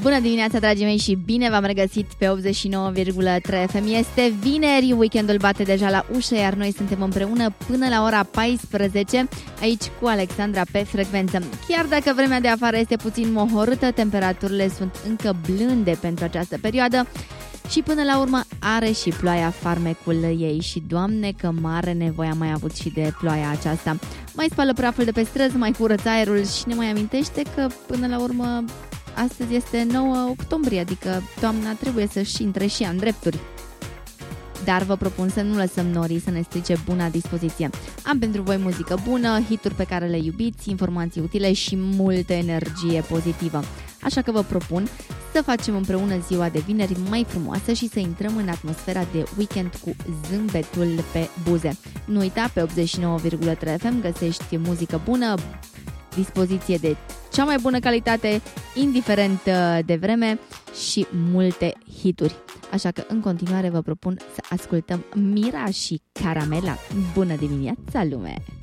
Bună dimineața, dragii mei, și bine v-am regăsit pe 89,3 FM. Este vineri, weekendul bate deja la ușă, iar noi suntem împreună până la ora 14, aici cu Alexandra pe frecvență. Chiar dacă vremea de afară este puțin mohorâtă, temperaturile sunt încă blânde pentru această perioadă și până la urmă are și ploaia farmecul ei. Și Doamne că mare nevoie am mai avut și de ploaia aceasta. Mai spală praful de pe străzi, mai curăță aerul și ne mai amintește că până la urmă astăzi este 9 octombrie, adică toamna trebuie să-și intre și ea în drepturi. Dar vă propun să nu lăsăm norii să ne strice buna dispoziție. Am pentru voi muzică bună, hituri pe care le iubiți, informații utile și multă energie pozitivă. Așa că vă propun să facem împreună ziua de vineri mai frumoasă și să intrăm în atmosfera de weekend cu zâmbetul pe buze. Nu uita, pe 89,3 FM găsești muzică bună, dispoziție de cea mai bună calitate, indiferent de vreme, și multe hituri. Așa că în continuare vă propun să ascultăm Mira și Caramela. Bună dimineața, lume!